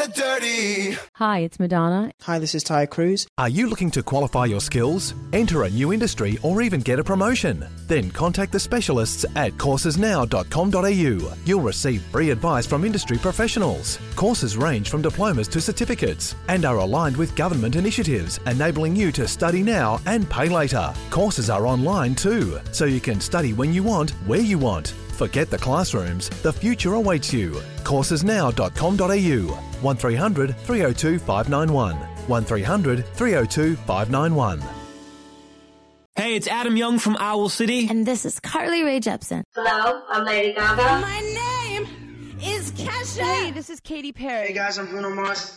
it dirty. Hi, it's Madonna. Hi, this is Ty Cruz. Are you looking to qualify your skills, enter a new industry, or even get a promotion? Then contact the specialists at coursesnow.com.au. You'll receive free advice from industry professionals. Courses range from diplomas to certificates and are aligned with government initiatives, enabling you to study now and pay later. Courses are online too, so you can study when you want, where you want. Forget the classrooms. The future awaits you. coursesnow.com.au. 1300 302 591. 1300 302 591. Hey, it's Adam Young from Owl City. And this is Carly Rae Jepsen. Hello, I'm Lady Gaga. My name is Kesha. Hey, this is Katy Perry. Hey guys, I'm Bruno Mars.